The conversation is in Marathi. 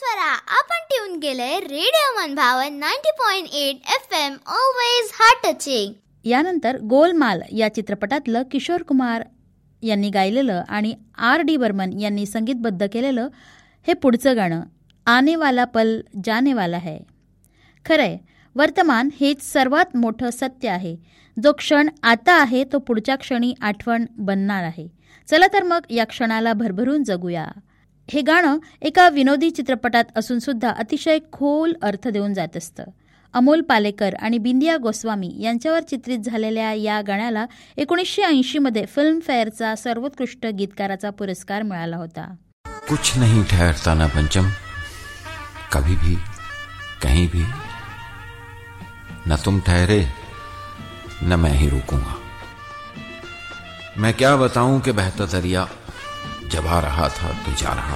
स्वरा. आपण ट्यून केलंय रेडिओ मनभावन 90.8 FM. Always heart touching. यानंतर गोलमाल या चित्रपटातलं किशोर कुमार यांनी गायलेलं आणि R.D. बर्मन यांनी संगीतबद्ध केलेलं हे पुढचं गाणं आने वाला पल जाने वाला है. खरंय, वर्तमान हेच सर्वात मोठं सत्य आहे. जो क्षण आता आहे तो पुढच्या क्षणी आठवण बनणार आहे. चला तर मग या क्षणाला भरभरून जगूया. हे गाणं एका विनोदी चित्रपटात असून सुद्धा अतिशय खोल अर्थ देऊन जात असतं. अमोल पालेकर आणि बिंदिया गोस्वामी यांच्यावर चित्रित झालेल्या या गाण्याला 1980 मध्ये फिल्मफेअरचा सर्वोत्कृष्ट गीतकाराचा पुरस्कार मिळाला होता. कुछ नहीं ठहरता ना पंचम, कभी भी कहीं भी, न तुम ठहरे न मैं ही रुकूंगा. मैं क्या बताऊं कि बहता दरिया जब आ रहा था तो जा रहा